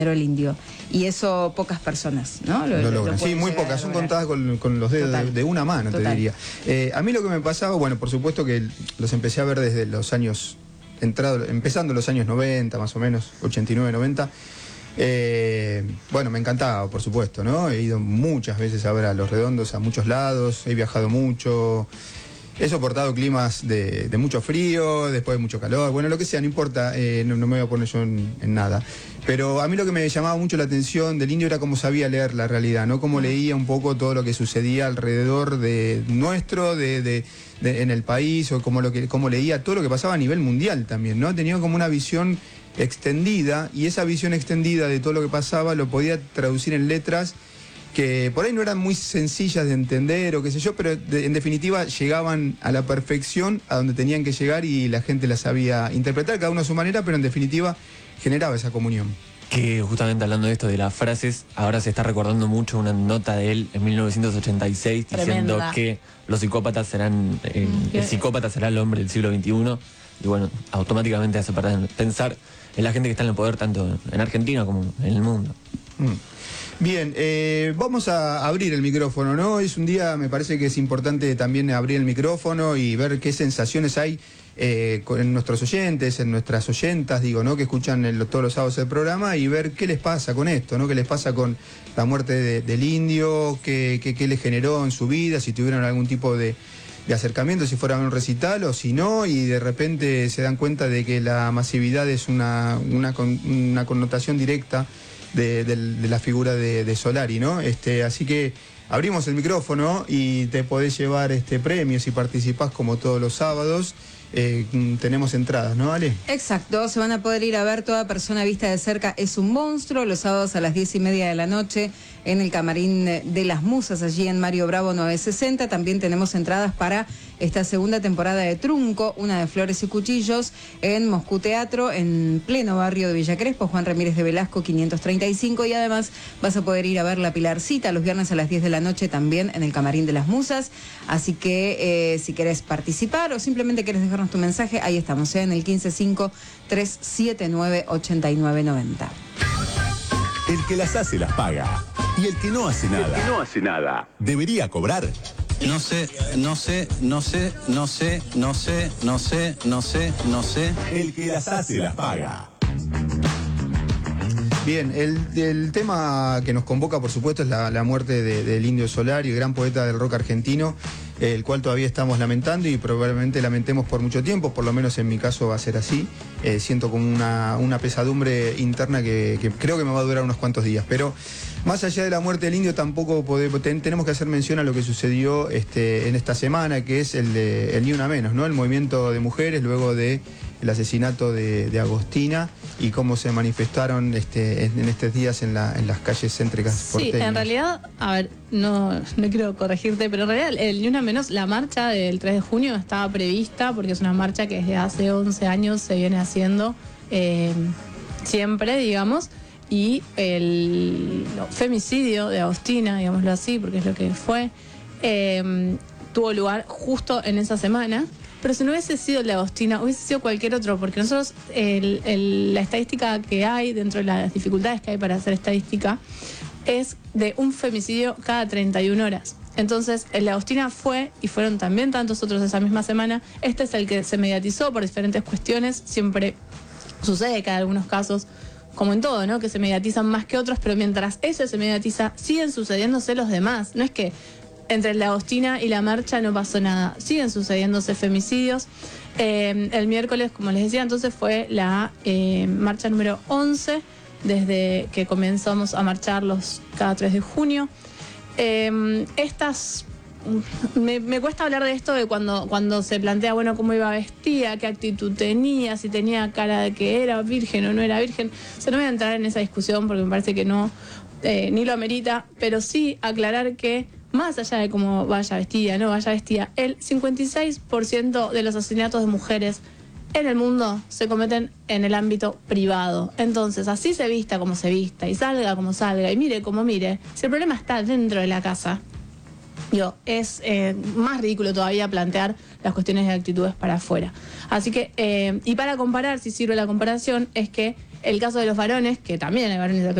el indio. Y eso pocas personas, ¿no? Lo logran. Sí, muy pocas. Son contadas con los dedos de una mano, te diría. A mí lo que me pasaba, bueno, por supuesto que los empecé a ver desde los años, empezando los años 90, más o menos, 89, 90. Bueno, me encantaba, por supuesto, ¿no? He ido muchas veces a ver a Los Redondos, a muchos lados, he viajado mucho. He soportado climas de mucho frío, después de mucho calor, bueno, lo que sea, no importa, no me voy a poner yo en nada. Pero a mí lo que me llamaba mucho la atención del indio era cómo sabía leer la realidad, ¿no? Cómo leía un poco todo lo que sucedía alrededor de nuestro, en el país, o cómo leía todo lo que pasaba a nivel mundial también, ¿no? Tenía como una visión extendida, y esa visión extendida de todo lo que pasaba lo podía traducir en letras que por ahí no eran muy sencillas de entender o qué sé yo, pero en definitiva llegaban a la perfección a donde tenían que llegar y la gente las sabía interpretar, cada uno a su manera, pero en definitiva generaba esa comunión. Que justamente hablando de esto de las frases, ahora se está recordando mucho una nota de él en 1986 diciendo que los psicópatas serán, el psicópata será el hombre del siglo XXI, y bueno, automáticamente hace pensar en la gente que está en el poder tanto en Argentina como en el mundo. Bien, vamos a abrir el micrófono, ¿no? Es un día, me parece que es importante también abrir el micrófono y ver qué sensaciones hay en nuestros oyentes, en nuestras oyentas, digo, ¿no? Que escuchan todos los sábados el programa, y ver qué les pasa con esto, ¿no? Qué les pasa con la muerte del indio, qué les generó en su vida, si tuvieron algún tipo de acercamiento, si fuera un recital o si no, y de repente se dan cuenta de que la masividad es una connotación directa de la figura de Solari, ¿no? Así que abrimos el micrófono y te podés llevar premios si participás como todos los sábados. Tenemos entradas, ¿no, Ale? Exacto, se van a poder ir a ver Toda persona vista de cerca es un monstruo, los sábados a las 10:30 de la noche en el Camarín de las Musas, allí en Mario Bravo 960. También tenemos entradas para esta segunda temporada de Trunco, una de Flores y Cuchillos, en Moscú Teatro, en pleno barrio de Villa Crespo, Juan Ramírez de Velasco 535, y además vas a poder ir a ver La Pilarcita los viernes a las 10 de la noche también en el Camarín de las Musas. Así que si querés participar o simplemente querés dejarnos tu mensaje, ahí estamos, en el 155-379-8990. El que las hace las paga. Y el que no hace nada. ¿Debería cobrar? No sé. El que las hace las paga. Bien, el tema que nos convoca, por supuesto, es la muerte del Indio Solari, el gran poeta del rock argentino, el cual todavía estamos lamentando y probablemente lamentemos por mucho tiempo, por lo menos en mi caso va a ser así. Siento como una pesadumbre interna que creo que me va a durar unos cuantos días, pero más allá de la muerte del indio tampoco tenemos que hacer mención a lo que sucedió en esta semana, que es el Ni Una Menos, ¿no? El movimiento de mujeres luego del asesinato de Agostina, y cómo se manifestaron en estos días en las calles céntricas porteñas. Sí, en realidad, a ver, no quiero corregirte, pero en realidad el Ni Una Menos, la marcha del 3 de junio estaba prevista, porque es una marcha que desde hace 11 años se viene haciendo siempre, digamos, y el femicidio de Agostina, digámoslo así, porque es lo que fue, tuvo lugar justo en esa semana. Pero si no hubiese sido el de Agostina, hubiese sido cualquier otro, porque nosotros, la estadística que hay, dentro de las dificultades que hay para hacer estadística, es de un femicidio cada 31 horas. Entonces, el de Agostina fue, y fueron también tantos otros esa misma semana. Este es el que se mediatizó por diferentes cuestiones. Siempre sucede que hay algunos casos, como en todo, ¿no?, que se mediatizan más que otros, pero mientras eso se mediatiza, siguen sucediéndose los demás. No es que entre la Agostina y la marcha no pasó nada, siguen sucediéndose femicidios. El miércoles, como les decía, entonces fue la marcha número 11, desde que comenzamos a marchar cada 3 de junio. Me cuesta hablar de esto de cuando se plantea, bueno, cómo iba vestida, qué actitud tenía, si tenía cara de que era virgen o no era virgen. O sea, no voy a entrar en esa discusión porque me parece que no, ni lo amerita, pero sí aclarar que más allá de cómo vaya vestida, no vaya vestida, el 56% de los asesinatos de mujeres en el mundo se cometen en el ámbito privado. Entonces, así se vista como se vista, y salga como salga, y mire como mire, si el problema está dentro de la casa, es más ridículo todavía plantear las cuestiones de actitudes para afuera. Así que, y para comparar, si sirve la comparación, es que El caso de los varones, que también hay varones